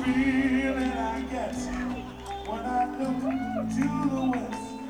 feeling I get when I look to the west.